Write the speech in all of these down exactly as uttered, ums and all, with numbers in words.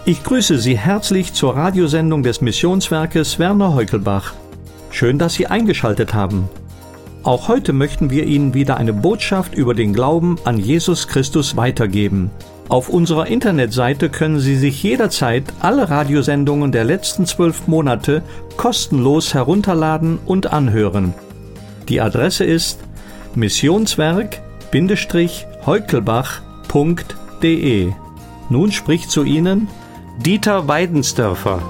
Ich grüße Sie herzlich zur Radiosendung des Missionswerkes Werner Heukelbach. Schön, dass Sie eingeschaltet haben. Auch heute möchten wir Ihnen wieder eine Botschaft über den Glauben an Jesus Christus weitergeben. Auf unserer Internetseite können Sie sich jederzeit alle Radiosendungen der letzten zwölf Monate kostenlos herunterladen und anhören. Die Adresse ist missionswerk-heukelbach punkt de. Nun spricht zu Ihnen Dieter Weidensdörfer.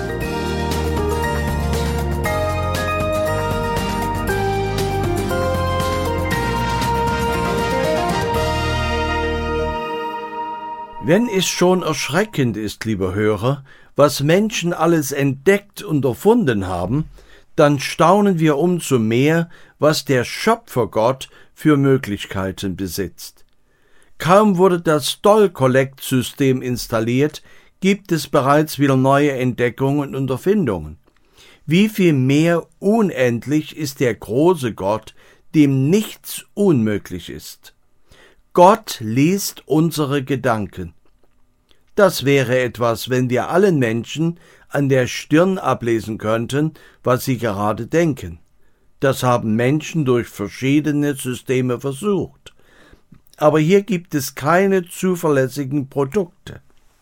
Wenn es schon erschreckend ist, lieber Hörer, was Menschen alles entdeckt und erfunden haben, dann staunen wir umso mehr, was der Schöpfergott für Möglichkeiten besitzt. Kaum wurde das Doll-Collect-System installiert, gibt es bereits wieder neue Entdeckungen und Erfindungen. Wie viel mehr unendlich ist der große Gott, dem nichts unmöglich ist. Gott liest unsere Gedanken. Das wäre etwas, wenn wir allen Menschen an der Stirn ablesen könnten, was sie gerade denken. Das haben Menschen durch verschiedene Systeme versucht. Aber hier gibt es keine zuverlässigen Produkte.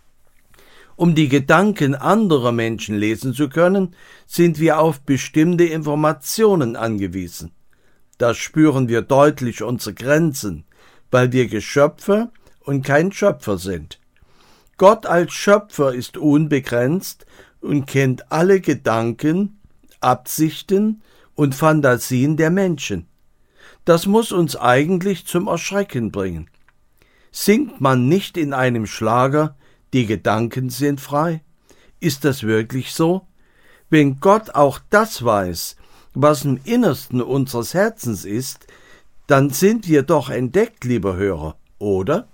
Um die Gedanken anderer Menschen lesen zu können, sind wir auf bestimmte Informationen angewiesen. Da spüren wir deutlich unsere Grenzen, weil wir Geschöpfe und kein Schöpfer sind. Gott als Schöpfer ist unbegrenzt und kennt alle Gedanken, Absichten und Fantasien der Menschen. Das muss uns eigentlich zum Erschrecken bringen. Singt man nicht in einem Schlager, die Gedanken sind frei? Ist das wirklich so? Wenn Gott auch das weiß, was im Innersten unseres Herzens ist, dann sind wir doch entdeckt, lieber Hörer, oder?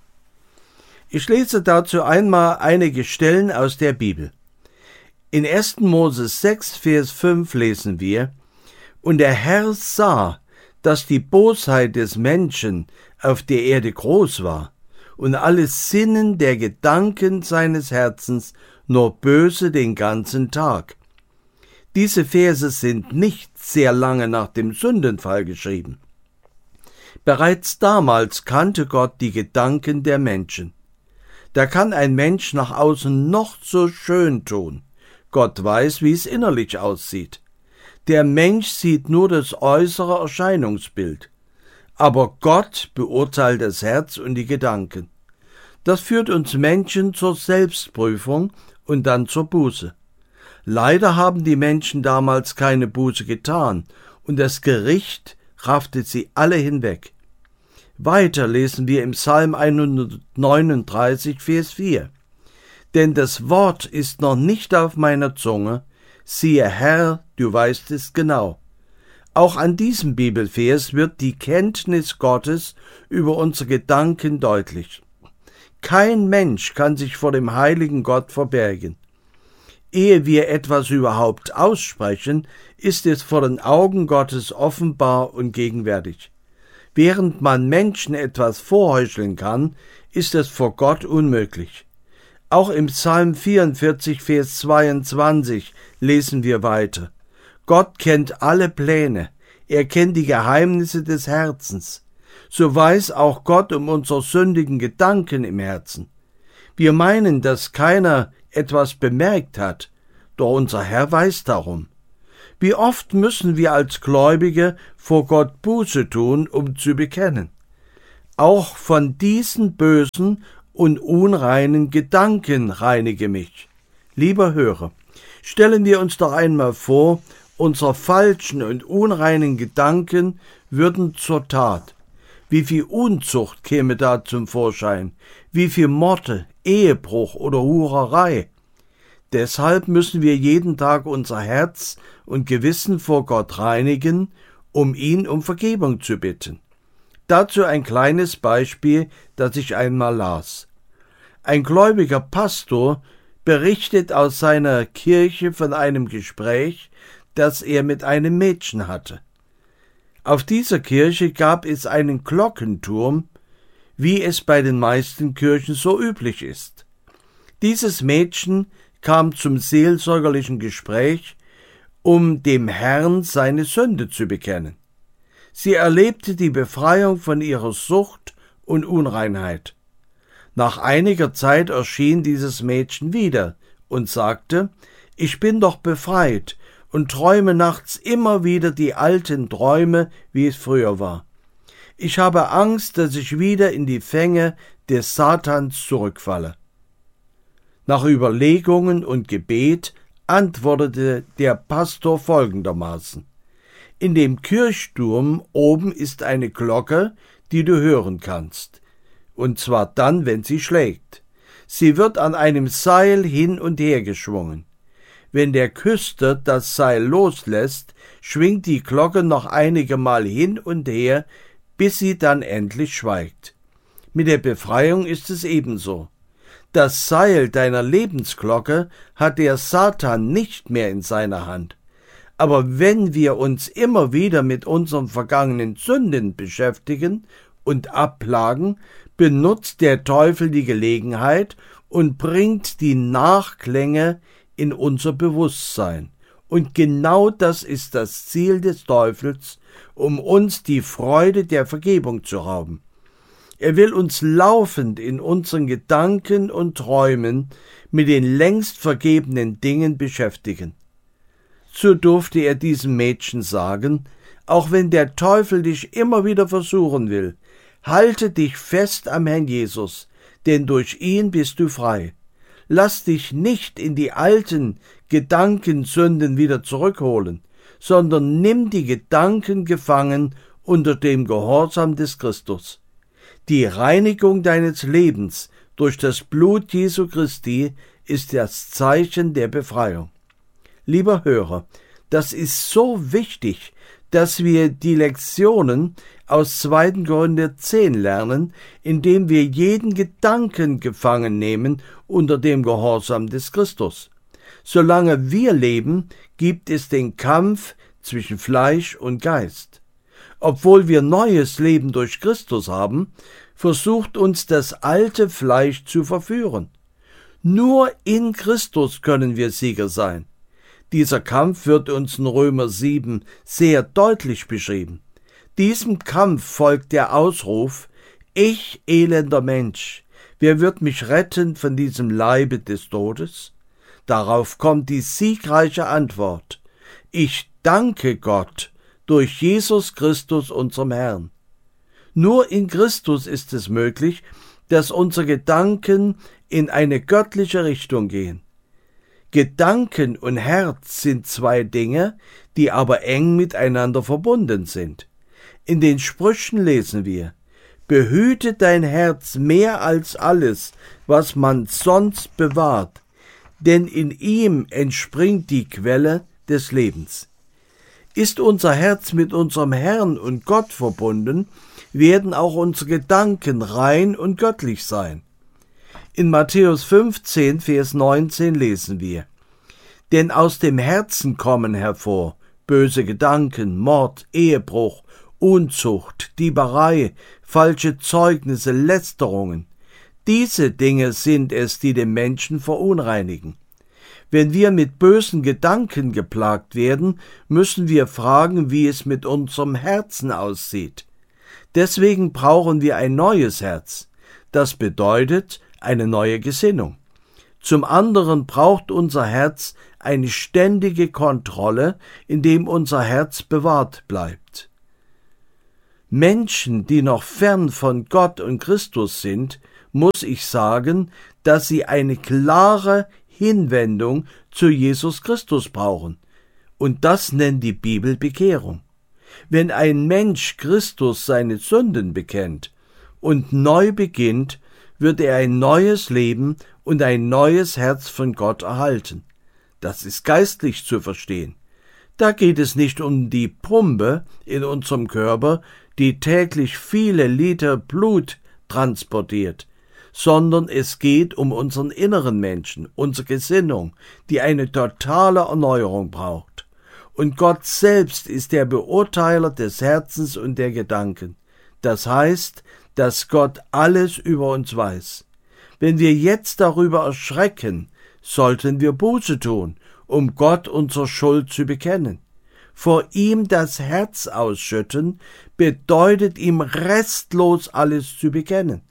Ich lese dazu einmal einige Stellen aus der Bibel. In ersten Mose sechs, Vers fünf lesen wir: Und der Herr sah, dass die Bosheit des Menschen auf der Erde groß war, und alles Sinnen der Gedanken seines Herzens nur böse den ganzen Tag. Diese Verse sind nicht sehr lange nach dem Sündenfall geschrieben. Bereits damals kannte Gott die Gedanken der Menschen. Da kann ein Mensch nach außen noch so schön tun. Gott weiß, wie es innerlich aussieht. Der Mensch sieht nur das äußere Erscheinungsbild. Aber Gott beurteilt das Herz und die Gedanken. Das führt uns Menschen zur Selbstprüfung und dann zur Buße. Leider haben die Menschen damals keine Buße getan und das Gericht raffte sie alle hinweg. Weiter lesen wir im Psalm hundertneununddreißig, Vers vier. Denn das Wort ist noch nicht auf meiner Zunge, siehe Herr, du weißt es genau. Auch an diesem Bibelvers wird die Kenntnis Gottes über unsere Gedanken deutlich. Kein Mensch kann sich vor dem heiligen Gott verbergen. Ehe wir etwas überhaupt aussprechen, ist es vor den Augen Gottes offenbar und gegenwärtig. Während man Menschen etwas vorheucheln kann, ist es vor Gott unmöglich. Auch im Psalm vierundvierzig, Vers zweiundzwanzig lesen wir weiter. Gott kennt alle Pläne, er kennt die Geheimnisse des Herzens. So weiß auch Gott um unsere sündigen Gedanken im Herzen. Wir meinen, dass keiner etwas bemerkt hat, doch unser Herr weiß darum. Wie oft müssen wir als Gläubige vor Gott Buße tun, um zu bekennen? Auch von diesen bösen und unreinen Gedanken reinige mich. Lieber Hörer, stellen wir uns doch einmal vor, unsere falschen und unreinen Gedanken würden zur Tat. Wie viel Unzucht käme da zum Vorschein? Wie viel Morde, Ehebruch oder Hurerei? Deshalb müssen wir jeden Tag unser Herz und Gewissen vor Gott reinigen, um ihn um Vergebung zu bitten. Dazu ein kleines Beispiel, das ich einmal las. Ein gläubiger Pastor berichtet aus seiner Kirche von einem Gespräch, das er mit einem Mädchen hatte. Auf dieser Kirche gab es einen Glockenturm, wie es bei den meisten Kirchen so üblich ist. Dieses Mädchen kam zum seelsorgerlichen Gespräch, um dem Herrn seine Sünde zu bekennen. Sie erlebte die Befreiung von ihrer Sucht und Unreinheit. Nach einiger Zeit erschien dieses Mädchen wieder und sagte: »Ich bin doch befreit und träume nachts immer wieder die alten Träume, wie es früher war. Ich habe Angst, dass ich wieder in die Fänge des Satans zurückfalle.« Nach Überlegungen und Gebet antwortete der Pastor folgendermaßen: »In dem Kirchturm oben ist eine Glocke, die du hören kannst, und zwar dann, wenn sie schlägt. Sie wird an einem Seil hin und her geschwungen. Wenn der Küster das Seil loslässt, schwingt die Glocke noch einige Mal hin und her, bis sie dann endlich schweigt. Mit der Befreiung ist es ebenso. Das Seil deiner Lebensglocke hat der Satan nicht mehr in seiner Hand. Aber wenn wir uns immer wieder mit unseren vergangenen Sünden beschäftigen und abplagen, benutzt der Teufel die Gelegenheit und bringt die Nachklänge in unser Bewusstsein. Und genau das ist das Ziel des Teufels, um uns die Freude der Vergebung zu rauben. Er will uns laufend in unseren Gedanken und Träumen mit den längst vergebenen Dingen beschäftigen. So durfte er diesem Mädchen sagen: Auch wenn der Teufel dich immer wieder versuchen will, halte dich fest am Herrn Jesus, denn durch ihn bist du frei. Lass dich nicht in die alten Gedankensünden wieder zurückholen, sondern nimm die Gedanken gefangen unter dem Gehorsam des Christus. Die Reinigung deines Lebens durch das Blut Jesu Christi ist das Zeichen der Befreiung. Lieber Hörer, das ist so wichtig, dass wir die Lektionen aus zweiten Korinther zehn lernen, indem wir jeden Gedanken gefangen nehmen unter dem Gehorsam des Christus. Solange wir leben, gibt es den Kampf zwischen Fleisch und Geist. Obwohl wir neues Leben durch Christus haben, versucht uns das alte Fleisch zu verführen. Nur in Christus können wir Sieger sein. Dieser Kampf wird uns in Römer sieben sehr deutlich beschrieben. Diesem Kampf folgt der Ausruf: Ich, elender Mensch, wer wird mich retten von diesem Leibe des Todes? Darauf kommt die siegreiche Antwort: Ich danke Gott durch Jesus Christus, unserem Herrn. Nur in Christus ist es möglich, dass unsere Gedanken in eine göttliche Richtung gehen. Gedanken und Herz sind zwei Dinge, die aber eng miteinander verbunden sind. In den Sprüchen lesen wir: Behüte dein Herz mehr als alles, was man sonst bewahrt, denn in ihm entspringt die Quelle des Lebens. Ist unser Herz mit unserem Herrn und Gott verbunden, werden auch unsere Gedanken rein und göttlich sein. In Matthäus fünfzehn, Vers neunzehn lesen wir: Denn aus dem Herzen kommen hervor böse Gedanken, Mord, Ehebruch, Unzucht, Dieberei, falsche Zeugnisse, Lästerungen. Diese Dinge sind es, die den Menschen verunreinigen. Wenn wir mit bösen Gedanken geplagt werden, müssen wir fragen, wie es mit unserem Herzen aussieht. Deswegen brauchen wir ein neues Herz. Das bedeutet eine neue Gesinnung. Zum anderen braucht unser Herz eine ständige Kontrolle, indem unser Herz bewahrt bleibt. Menschen, die noch fern von Gott und Christus sind, muss ich sagen, dass sie eine klare Hinwendung zu Jesus Christus brauchen. Und das nennt die Bibel Bekehrung. Wenn ein Mensch Christus seine Sünden bekennt und neu beginnt, wird er ein neues Leben und ein neues Herz von Gott erhalten. Das ist geistlich zu verstehen. Da geht es nicht um die Pumpe in unserem Körper, die täglich viele Liter Blut transportiert, sondern es geht um unseren inneren Menschen, unsere Gesinnung, die eine totale Erneuerung braucht. Und Gott selbst ist der Beurteiler des Herzens und der Gedanken. Das heißt, dass Gott alles über uns weiß. Wenn wir jetzt darüber erschrecken, sollten wir Buße tun, um Gott unsere Schuld zu bekennen. Vor ihm das Herz ausschütten, bedeutet ihm restlos alles zu bekennen.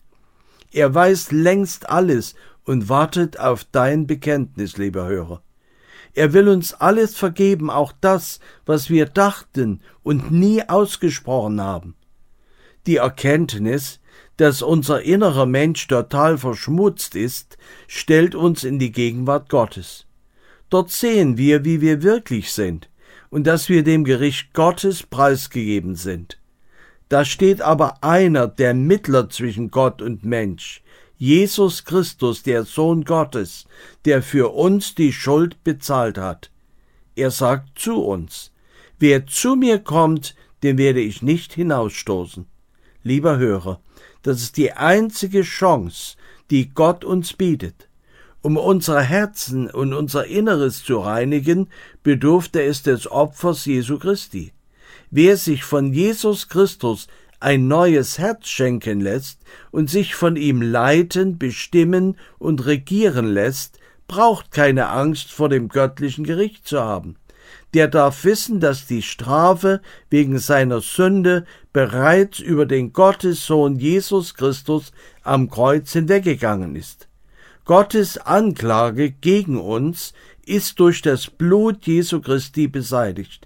Er weiß längst alles und wartet auf dein Bekenntnis, lieber Hörer. Er will uns alles vergeben, auch das, was wir dachten und nie ausgesprochen haben. Die Erkenntnis, dass unser innerer Mensch total verschmutzt ist, stellt uns in die Gegenwart Gottes. Dort sehen wir, wie wir wirklich sind und dass wir dem Gericht Gottes preisgegeben sind. Da steht aber einer, der Mittler zwischen Gott und Mensch, Jesus Christus, der Sohn Gottes, der für uns die Schuld bezahlt hat. Er sagt zu uns: Wer zu mir kommt, den werde ich nicht hinausstoßen. Lieber Hörer, das ist die einzige Chance, die Gott uns bietet. Um unsere Herzen und unser Inneres zu reinigen, bedurfte es des Opfers Jesu Christi. Wer sich von Jesus Christus ein neues Herz schenken lässt und sich von ihm leiten, bestimmen und regieren lässt, braucht keine Angst vor dem göttlichen Gericht zu haben. Der darf wissen, dass die Strafe wegen seiner Sünde bereits über den Gottessohn Jesus Christus am Kreuz hinweggegangen ist. Gottes Anklage gegen uns ist durch das Blut Jesu Christi beseitigt.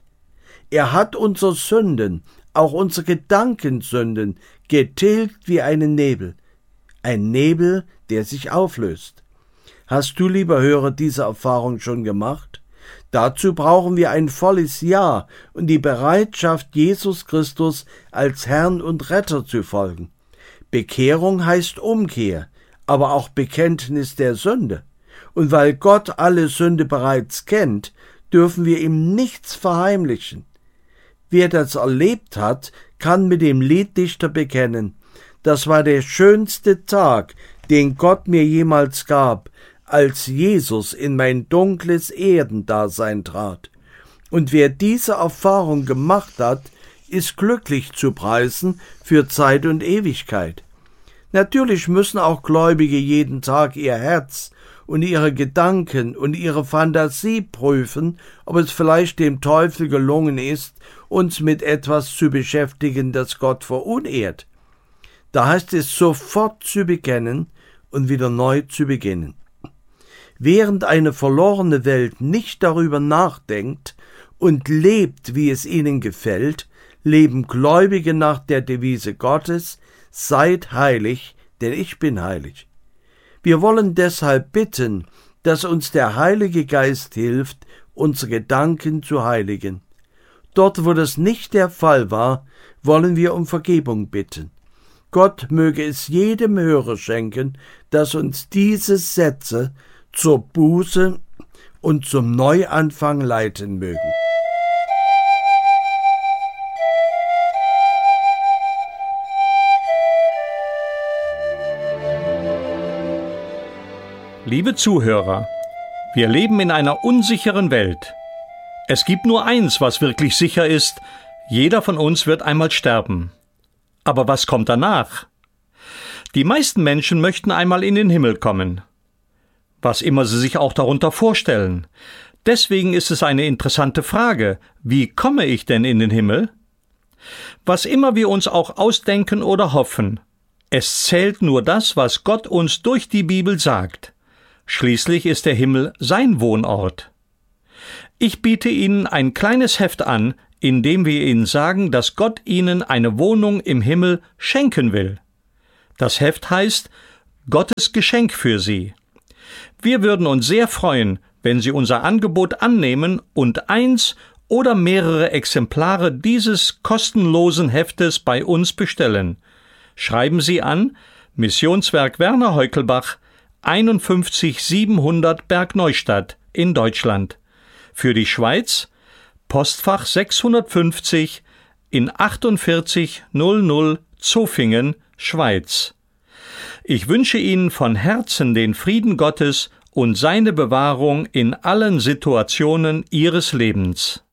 Er hat unsere Sünden, auch unsere Gedankensünden, getilgt wie einen Nebel. Ein Nebel, der sich auflöst. Hast du, lieber Hörer, diese Erfahrung schon gemacht? Dazu brauchen wir ein volles Ja und die Bereitschaft, Jesus Christus als Herrn und Retter zu folgen. Bekehrung heißt Umkehr, aber auch Bekenntnis der Sünde. Und weil Gott alle Sünde bereits kennt, dürfen wir ihm nichts verheimlichen. Wer das erlebt hat, kann mit dem Lieddichter bekennen: Das war der schönste Tag, den Gott mir jemals gab, als Jesus in mein dunkles Erdendasein trat. Und wer diese Erfahrung gemacht hat, ist glücklich zu preisen für Zeit und Ewigkeit. Natürlich müssen auch Gläubige jeden Tag ihr Herz und ihre Gedanken und ihre Fantasie prüfen, ob es vielleicht dem Teufel gelungen ist, uns mit etwas zu beschäftigen, das Gott verunehrt. Da heißt es, sofort zu bekennen und wieder neu zu beginnen. Während eine verlorene Welt nicht darüber nachdenkt und lebt, wie es ihnen gefällt, leben Gläubige nach der Devise Gottes: Seid heilig, denn ich bin heilig. Wir wollen deshalb bitten, dass uns der Heilige Geist hilft, unsere Gedanken zu heiligen. Dort, wo das nicht der Fall war, wollen wir um Vergebung bitten. Gott möge es jedem Hörer schenken, dass uns diese Sätze zur Buße und zum Neuanfang leiten mögen. Liebe Zuhörer, wir leben in einer unsicheren Welt. Es gibt nur eins, was wirklich sicher ist: Jeder von uns wird einmal sterben. Aber was kommt danach? Die meisten Menschen möchten einmal in den Himmel kommen. Was immer sie sich auch darunter vorstellen. Deswegen ist es eine interessante Frage: Wie komme ich denn in den Himmel? Was immer wir uns auch ausdenken oder hoffen, es zählt nur das, was Gott uns durch die Bibel sagt. Schließlich ist der Himmel sein Wohnort. Ich biete Ihnen ein kleines Heft an, in dem wir Ihnen sagen, dass Gott Ihnen eine Wohnung im Himmel schenken will. Das Heft heißt Gottes Geschenk für Sie. Wir würden uns sehr freuen, wenn Sie unser Angebot annehmen und eins oder mehrere Exemplare dieses kostenlosen Heftes bei uns bestellen. Schreiben Sie an Missionswerk Werner Heukelbach, einundfünfzig siebenhundert Bergneustadt in Deutschland. Für die Schweiz Postfach sechshundertfünfzig in achtundvierzig null null Zofingen, Schweiz. Ich wünsche Ihnen von Herzen den Frieden Gottes und seine Bewahrung in allen Situationen Ihres Lebens.